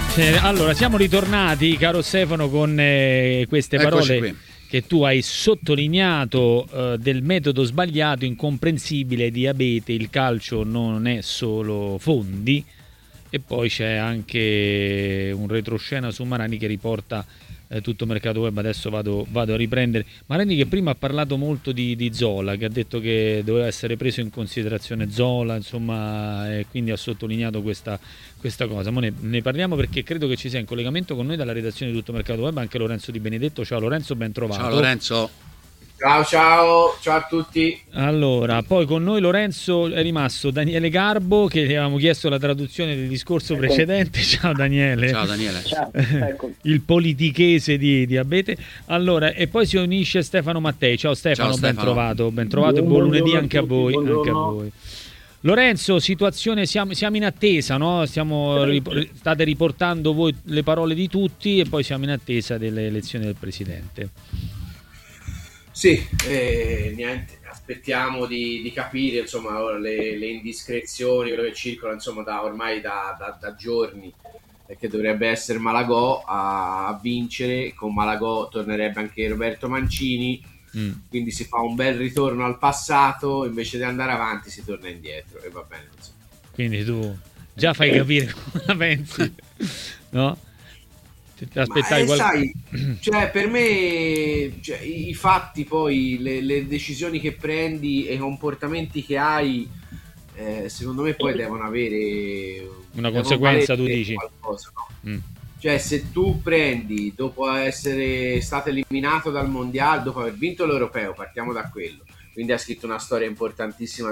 Allora, siamo ritornati, caro Stefano, con queste parole qui che tu hai sottolineato del metodo sbagliato, incomprensibile di Abete. Il calcio non è solo fondi, e poi c'è anche un retroscena su Marani che riporta tutto mercato web. Adesso vado a riprendere Marani, che prima ha parlato molto di Zola, che ha detto che doveva essere preso in considerazione Zola, insomma, e quindi ha sottolineato questa cosa. Ma ne parliamo, perché credo che ci sia in collegamento con noi dalla redazione di Tutto Mercato Web anche Lorenzo Di Benedetto. Ciao Lorenzo, ben trovato. Ciao Lorenzo. Ciao a tutti. Allora, poi con noi Lorenzo è rimasto Daniele Garbo, che gli avevamo chiesto la traduzione del discorso precedente. Ciao Daniele. Ciao Daniele. Ciao, ecco. Il politichese di Abete. Allora, e poi si unisce Stefano Mattei. Ciao Stefano, ben trovato e buon lunedì anche a voi. Lorenzo, situazione, siamo in attesa, no? State riportando voi le parole di tutti e poi siamo in attesa delle elezioni del presidente. Sì, niente, aspettiamo di capire, insomma, le indiscrezioni, quello che circola, insomma, ormai da giorni, che dovrebbe essere Malagò a vincere. Con Malagò tornerebbe anche Roberto Mancini, quindi si fa un bel ritorno al passato, invece di andare avanti si torna indietro, e va bene così. Quindi tu già fai capire come la pensi, no? Aspettare sai, cioè, per me, cioè, i fatti, poi le decisioni che prendi e i comportamenti che hai, secondo me poi devono avere una conseguenza, tu dici qualcosa, no? Cioè, se tu prendi, dopo essere stato eliminato dal mondiale, dopo aver vinto l'europeo, partiamo da quello, quindi ha scritto una storia importantissima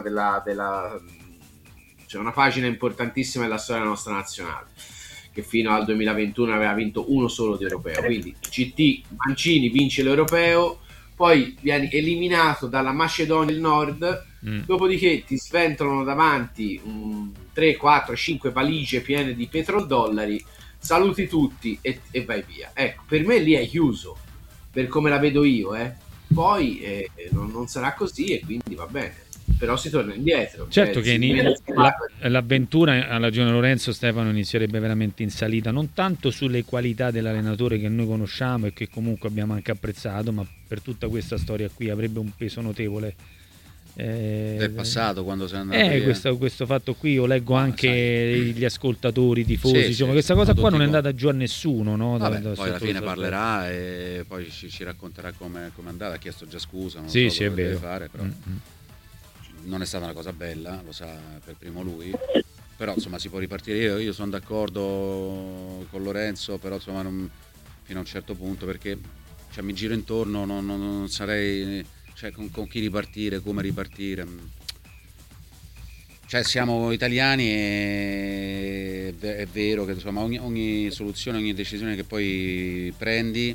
cioè una pagina importantissima della storia della nostra nazionale, che fino al 2021 aveva vinto uno solo di europeo. Quindi CT Mancini vince l'europeo, poi vieni eliminato dalla Macedonia del Nord, dopodiché ti sventolano davanti 3, 4, 5 valigie piene di petrodollari, saluti tutti e vai via. Ecco, per me lì è chiuso, per come la vedo io, poi non sarà così, e quindi va bene, però si torna indietro. Certo, che l'avventura, ha ragione Lorenzo, Stefano, inizierebbe veramente in salita, non tanto sulle qualità dell'allenatore che noi conosciamo e che comunque abbiamo anche apprezzato, ma per tutta questa storia qui avrebbe un peso notevole del passato, quando sei andato via. Questo fatto qui, io leggo anche gli ascoltatori, i tifosi, insomma, questa cosa qua non è andata giù a nessuno, no? Vabbè, poi alla fine parlerà e poi ci racconterà come è andata. Ha chiesto già scusa, non so è cosa vero. deve fare, però non è stata una cosa bella, lo sa per primo lui, però insomma si può ripartire. Io sono d'accordo con Lorenzo, però insomma fino a un certo punto, perché mi giro intorno, non sarei, cioè, con chi ripartire, come ripartire. Cioè, siamo italiani e è vero che insomma ogni soluzione, ogni decisione che poi prendi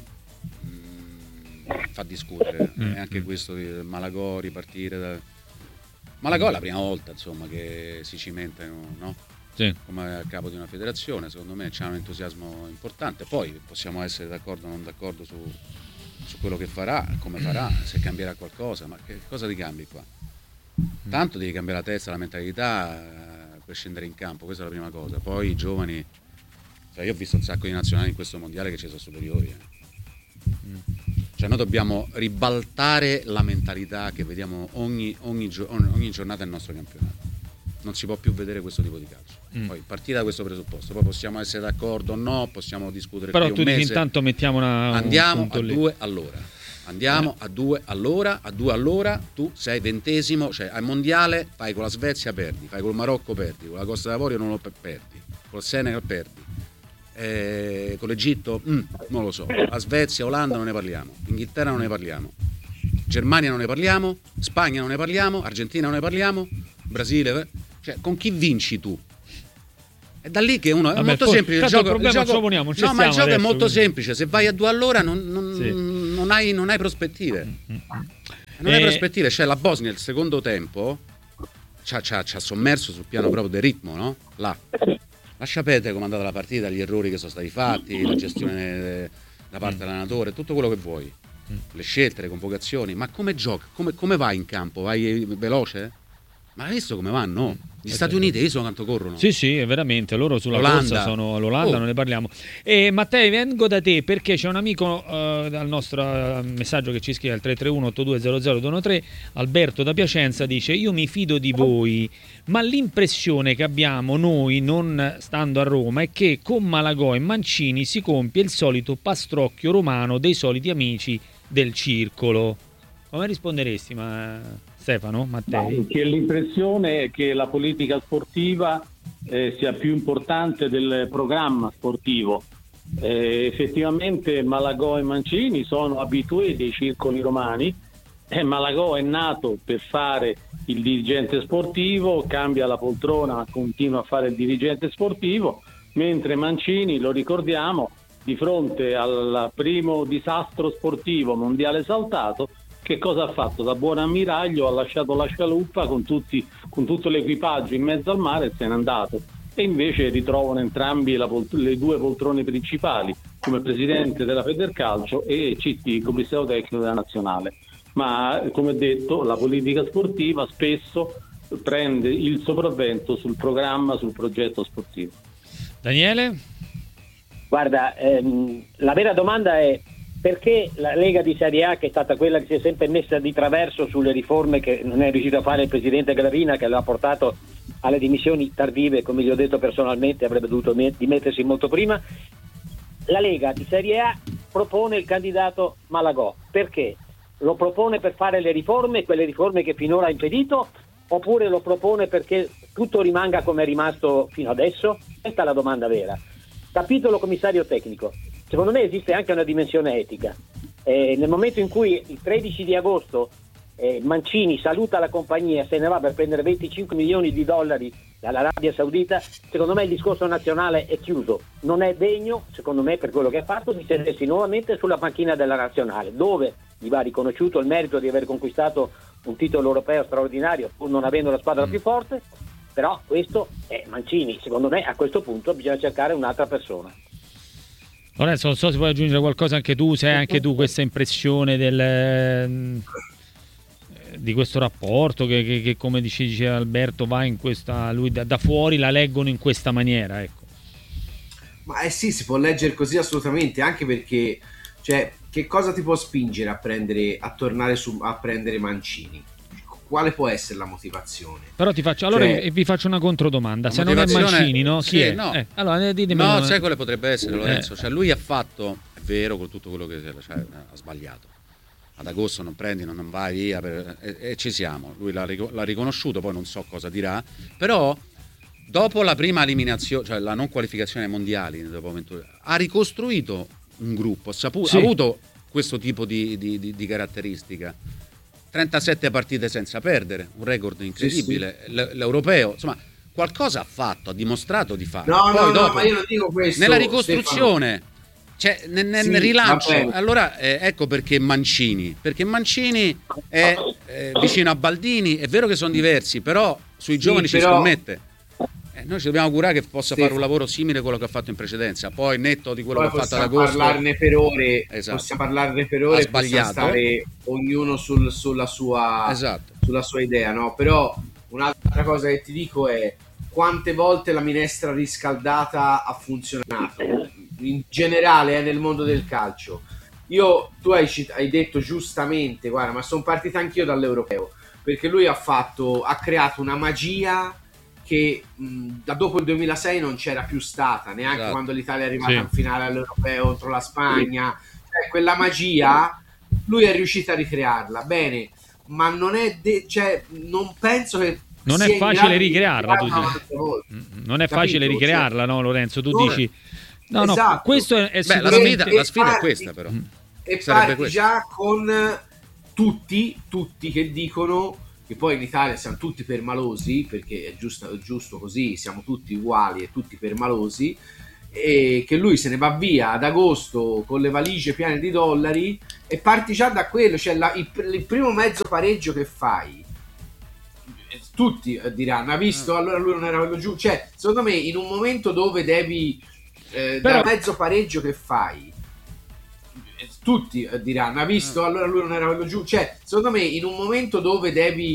fa discutere. E anche questo di Malagò, ripartire Malagò è la prima volta, insomma, che si cimentano, no? Sì. Come a capo di una federazione. Secondo me c'è un entusiasmo importante. Poi possiamo essere d'accordo o non d'accordo su quello che farà, come farà, se cambierà qualcosa, ma che cosa ti cambi qua? Tanto devi cambiare la testa, la mentalità per scendere in campo, questa è la prima cosa. Poi i giovani, cioè, io ho visto un sacco di nazionali in questo mondiale che ci sono superiori. Cioè, noi dobbiamo ribaltare la mentalità che vediamo ogni giornata del nostro campionato. Non si può più vedere questo tipo di calcio. Poi partire da questo presupposto, poi possiamo essere d'accordo o no, possiamo discutere. Però più tu un mese. dici, intanto mettiamo andiamo a 2 all'ora. Andiamo a 2 all'ora, tu sei 20°, cioè al mondiale fai con la Svezia perdi, fai col Marocco perdi, con la Costa d'Avorio non lo perdi, col Senegal perdi, con l'Egitto non lo so, la Svezia, Olanda non ne parliamo, Inghilterra non ne parliamo, Germania non ne parliamo, Spagna non ne parliamo, Argentina non ne parliamo, Brasile, cioè con chi vinci tu? È da lì che uno è molto semplice. Il gioco è molto semplice. Se vai a 2 all'ora non hai prospettive. Non hai prospettive. Cioè, la Bosnia il secondo tempo ci ha sommerso sul piano proprio del ritmo, no? Là. Lascia perdere come è andata la partita, gli errori che sono stati fatti, la gestione da parte dell'allenatore, tutto quello che vuoi. Le scelte, le convocazioni, ma come gioca? Come vai in campo? Vai veloce? Ma hai visto come vanno? Gli Stati Uniti, io so quanto corrono. Sì, è veramente, loro sulla corsa sono l'Olanda, non ne parliamo. E Mattei, vengo da te perché c'è un amico dal nostro messaggio che ci scrive al 331-8200-213, Alberto da Piacenza, dice: io mi fido di voi, ma l'impressione che abbiamo noi, non stando a Roma, è che con Malagò e Mancini si compie il solito pastrocchio romano dei soliti amici del circolo. Come risponderesti, Stefano, Mattei? Che l'impressione è che la politica sportiva sia più importante del programma sportivo. Effettivamente Malagò e Mancini sono abitué dei circoli romani. Malagò è nato per fare il dirigente sportivo, cambia la poltrona ma continua a fare il dirigente sportivo, mentre Mancini, lo ricordiamo, di fronte al primo disastro sportivo mondiale saltato, che cosa ha fatto? Da buon ammiraglio ha lasciato la scialuppa con tutto l'equipaggio in mezzo al mare e se n'è andato. E invece ritrovano entrambi le due poltrone principali come presidente della Federcalcio e CT, commissario tecnico della nazionale. Ma come detto, la politica sportiva spesso prende il sopravvento sul programma, sul progetto sportivo. Daniele? Guarda, la vera domanda è: perché la Lega di Serie A, che è stata quella che si è sempre messa di traverso sulle riforme che non è riuscito a fare il presidente Gravina, che l'ha portato alle dimissioni tardive, come gli ho detto personalmente, avrebbe dovuto dimettersi molto prima, la Lega di Serie A propone il candidato Malagò. Perché? Lo propone per fare le riforme, quelle riforme che finora ha impedito, oppure lo propone perché tutto rimanga come è rimasto fino adesso? Questa è la domanda vera. Capitolo commissario tecnico. Secondo me esiste anche una dimensione etica. Nel momento in cui il 13 di agosto Mancini saluta la compagnia e se ne va per prendere 25 milioni di dollari dall'Arabia Saudita, secondo me il discorso nazionale è chiuso. Non è degno, secondo me, per quello che ha fatto, di sedersi nuovamente sulla panchina della nazionale, dove gli va riconosciuto il merito di aver conquistato un titolo europeo straordinario, pur non avendo la squadra più forte. Però questo è Mancini. Secondo me a questo punto bisogna cercare un'altra persona. Lorenzo, non so se vuoi aggiungere qualcosa anche tu, se hai anche tu questa impressione di questo rapporto che come dice Alberto va in questa, lui da fuori la leggono in questa maniera, ecco. Ma sì, si può leggere così assolutamente, anche perché, cioè, che cosa ti può spingere a tornare a prendere Mancini? Quale può essere la motivazione? Però vi faccio una controdomanda. Se non è Mancini, no? Chi è? No, allora, ditemi. No, sai quale potrebbe essere, Lorenzo? Cioè, lui ha fatto, è vero, con tutto quello che ha sbagliato. Ad agosto non prendi, non vai via e ci siamo. Lui l'ha riconosciuto, poi non so cosa dirà. Però dopo la prima eliminazione, cioè la non qualificazione ai mondiali, ha ricostruito un gruppo, ha avuto questo tipo di caratteristica. 37 partite senza perdere, un record incredibile, sì. L'europeo, insomma, qualcosa ha fatto, ha dimostrato di fare. Poi dopo, ma io non dico questo. Nella ricostruzione, cioè nel rilancio, allora ecco perché Mancini è vicino a Baldini, è vero che sono diversi, però sui giovani ci scommette. Noi ci dobbiamo augurare che possa fare un lavoro simile a quello che ha fatto in precedenza, poi netto di quello che ha fatto ad agosto. Possiamo parlarne per ore, possiamo stare ognuno sulla sua idea, no? Però un'altra cosa che ti dico è: quante volte la minestra riscaldata ha funzionato in generale nel mondo del calcio. Tu hai detto giustamente, guarda, ma sono partita anch'io dall'europeo, perché lui ha creato una magia che da dopo il 2006 non c'era più stata, neanche quando l'Italia è arrivata in finale all'Europeo contro la Spagna. Cioè, quella magia lui è riuscito a ricrearla bene, ma non è non penso che non è facile ricrearla, non è facile ricrearla, no, Lorenzo, tu dici no, esatto. Questo è la sfida è questa, però, e parti già con tutti che dicono che poi in Italia siamo tutti permalosi, perché è giusto così, siamo tutti uguali e tutti permalosi, e che lui se ne va via ad agosto con le valigie piene di dollari, e parti già da quello, cioè il primo mezzo pareggio che fai, tutti diranno: ha visto, allora lui non era quello giù. Cioè, secondo me, in un momento dove devi da mezzo pareggio che fai, tutti diranno: ha visto, allora lui non era quello giù. Cioè, secondo me, in un momento dove devi